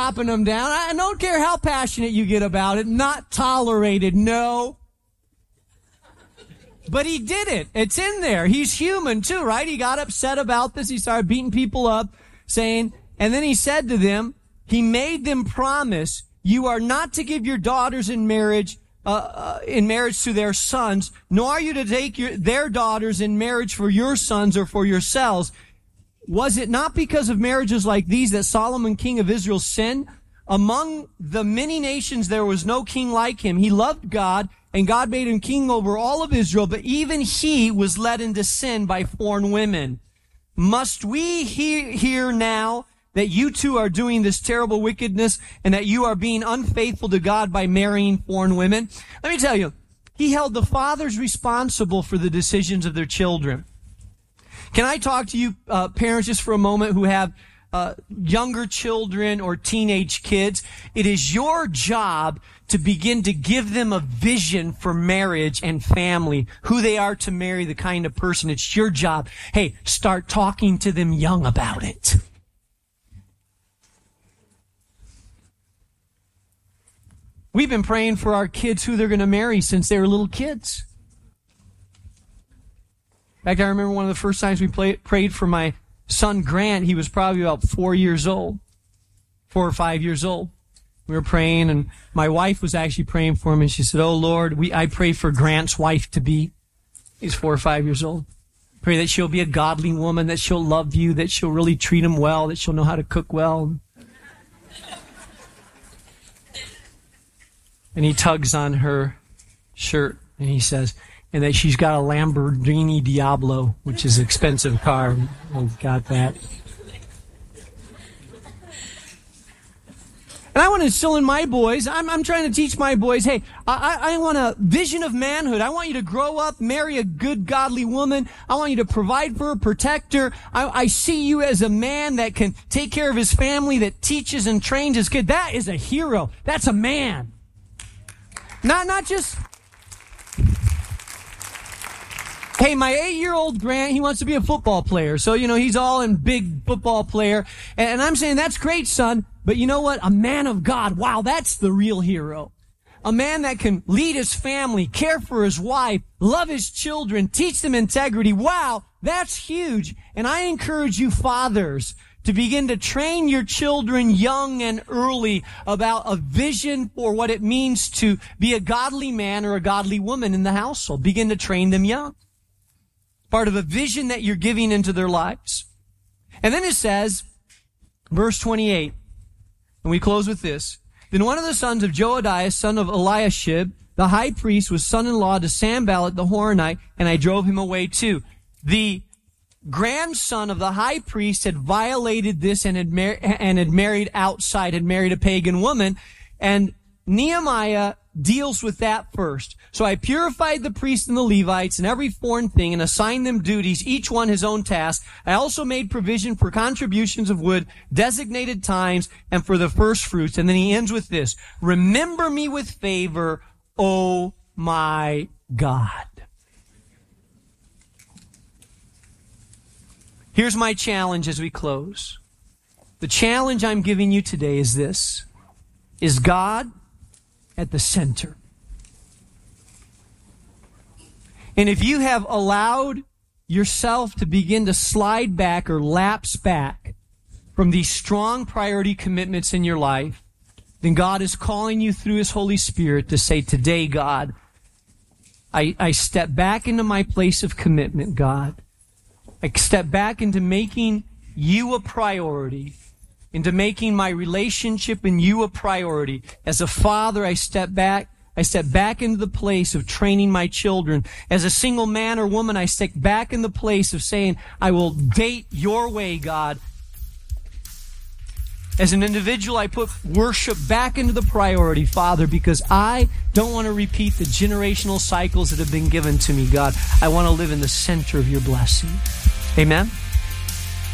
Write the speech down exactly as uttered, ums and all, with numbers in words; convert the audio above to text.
slapping them down. I don't care how passionate you get about it. Not tolerated, no. But he did it. It's in there. He's human too, right? He got upset about this. He started beating people up, saying, and then he said to them, he made them promise, you are not to give your daughters in marriage, uh, uh, in marriage to their sons, nor are you to take your, their daughters in marriage for your sons or for yourselves. Was it not because of marriages like these that Solomon, king of Israel, sinned? Among the many nations there was no king like him. He loved God, and God made him king over all of Israel, but even he was led into sin by foreign women. Must we hear, hear now that you two are doing this terrible wickedness and that you are being unfaithful to God by marrying foreign women? Let me tell you, he held the fathers responsible for the decisions of their children. Can I talk to you, uh, parents, just for a moment who have uh, younger children or teenage kids? It is your job to begin to give them a vision for marriage and family, who they are to marry, the kind of person. It's your job. Hey, start talking to them young about it. We've been praying for our kids who they're going to marry since they were little kids. In fact, I remember one of the first times we play, prayed for my son Grant. He was probably about four years old, four or five years old. We were praying, and my wife was actually praying for him, and she said, oh, Lord, we I pray for Grant's wife to be. He's four or five years old. Pray that she'll be a godly woman, that she'll love you, that she'll really treat him well, that she'll know how to cook well. And he tugs on her shirt, and he says, and that she's got a Lamborghini Diablo, which is an expensive car. We've got that. And I want to instill in my boys, I'm, I'm trying to teach my boys, hey, I, I want a vision of manhood. I want you to grow up, marry a good, godly woman. I want you to provide for her, protect her. I, I see you as a man that can take care of his family, that teaches and trains his kid. That is a hero. That's a man. Not, not just... Hey, my eight-year-old Grant, he wants to be a football player. So, you know, he's all in big football player. And, and I'm saying, that's great, son. But you know what? A man of God, wow, that's the real hero. A man that can lead his family, care for his wife, love his children, teach them integrity. Wow, that's huge. And I encourage you fathers to begin to train your children young and early about a vision for what it means to be a godly man or a godly woman in the household. Begin to train them young. Part of a vision that you're giving into their lives. And then it says, verse twenty-eight, and we close with this. Then one of the sons of Joadiah, son of Eliashib, the high priest, was son-in-law to Sanballat the Horonite, and I drove him away too. The grandson of the high priest had violated this and had, mar- and had married outside, had married a pagan woman, and Nehemiah deals with that first. So I purified the priests and the Levites and every foreign thing and assigned them duties, each one his own task. I also made provision for contributions of wood, designated times, and for the first fruits. And then he ends with this. Remember me with favor, O my God. Here's my challenge as we close. The challenge I'm giving you today is this. Is God at the center? And if you have allowed yourself to begin to slide back or lapse back from these strong priority commitments in your life, then God is calling you through His Holy Spirit to say, today, God, I, I step back into my place of commitment, God. I step back into making you a priority, into making my relationship and you a priority. As a father, I step back. I step back into the place of training my children. As a single man or woman, I step back in the place of saying, I will date your way, God. As an individual, I put worship back into the priority, Father, because I don't want to repeat the generational cycles that have been given to me, God. I want to live in the center of your blessing. Amen?